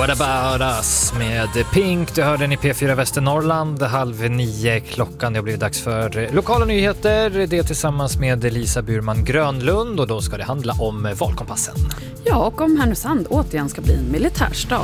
What about us med Pink. Du hörde den i P4 Västernorrland 8:30 klockan. Det har blivit dags för lokala nyheter. Det tillsammans med Lisa Burman Grönlund och då ska det handla om valkompassen. Ja, och om Härnösand återigen ska bli en militärstad.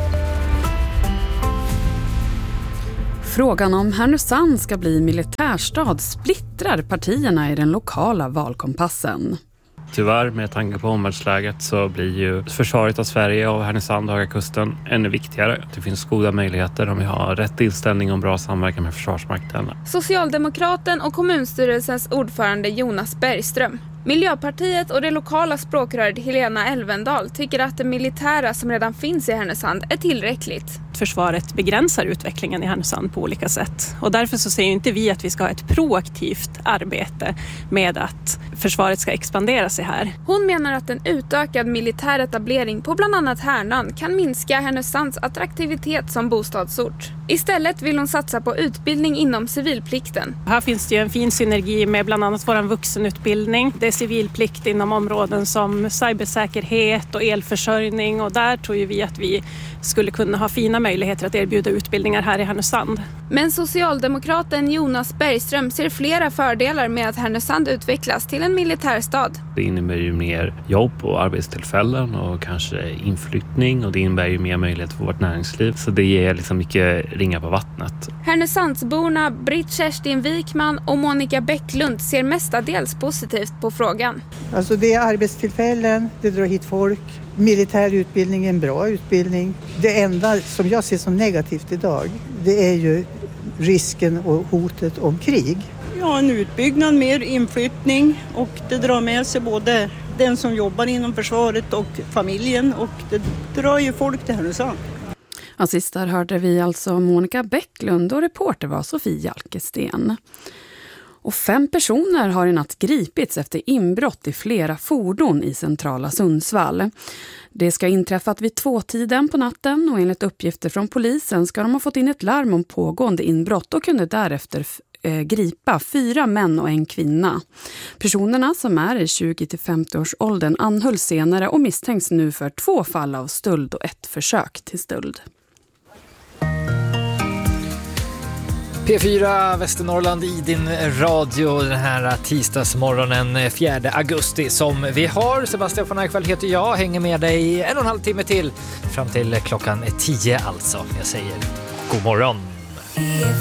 Frågan om Härnösand ska bli militärstad splittrar partierna i den lokala valkompassen. Tyvärr, med tanke på omvärldsläget så blir ju försvaret av Sverige och Härnösand och Höga Kusten ännu viktigare. Det finns goda möjligheter om vi har rätt inställning och bra samverkan med Försvarsmakten. Socialdemokraten och kommunstyrelsens ordförande Jonas Bergström. Miljöpartiet och det lokala språkröret Helena Elvendal tycker att det militära som redan finns i Härnösand är tillräckligt. Försvaret begränsar utvecklingen i Härnösand på olika sätt. Och därför så säger inte vi att vi ska ha ett proaktivt arbete med att försvaret ska expandera sig här. Hon menar att en utökad militär etablering på bland annat Härnön kan minska Härnösands attraktivitet som bostadsort. Istället vill hon satsa på utbildning inom civilplikten. Här finns det ju en fin synergi med bland annat vår vuxenutbildning. Det är civilplikt inom områden som cybersäkerhet och elförsörjning, och där tror ju vi att vi skulle kunna ha fina möjligheter att erbjuda utbildningar här i Härnösand. Men socialdemokraten Jonas Bergström ser flera fördelar med att Härnösand utvecklas till en militärstad. Det innebär ju mer jobb och arbetstillfällen och kanske inflyttning, och det innebär ju mer möjlighet för vårt näringsliv. Så det ger liksom mycket ringar på vattnet. Härnösandsborna Britt Kerstin Wikman och Monica Bäcklund ser mestadels positivt på frågan. Alltså det är arbetstillfällen, det drar hit folk. Militär utbildning är en bra utbildning. Det enda som jag ser som negativt idag, det är ju risken och hotet om krig. Ja, en utbyggnad, mer inflyttning, och det drar med sig både den som jobbar inom försvaret och familjen, och det drar ju folk till Härnösand. Ja, sist där hörde vi alltså Monica Bäcklund och reporter var Sofie Jalkesten. Och 5 personer har i natt gripits efter inbrott i flera fordon i centrala Sundsvall. Det ska inträffat vid 2-tiden på natten, och enligt uppgifter från polisen ska de ha fått in ett larm om pågående inbrott och kunde därefter gripa 4 män och en kvinna. Personerna, som är i 20-50-årsåldern, anhölls senare och misstänks nu för 2 fall av stöld och 1 försök till stöld. P4 Västernorrland i din radio den här tisdagsmorgonen 4 augusti som vi har. Sebastian von Eichvall heter jag, hänger med dig 1,5 timme till fram till klockan 10 alltså. Jag säger god morgon.